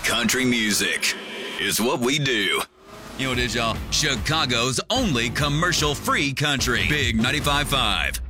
country music. It's what we do. You know what it is, y'all? Chicago's only commercial-free country. Big 95.5.